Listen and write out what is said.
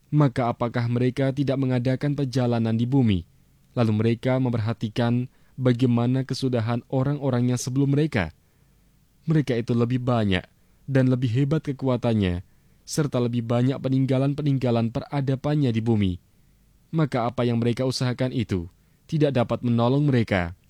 Maka apakah mereka tidak mengadakan perjalanan di bumi, lalu mereka memperhatikan bagaimana kesudahan orang-orangnya sebelum mereka? Mereka itu lebih banyak dan lebih hebat kekuatannya, serta lebih banyak peninggalan-peninggalan peradabannya di bumi. Maka apa yang mereka usahakan itu tidak dapat menolong mereka.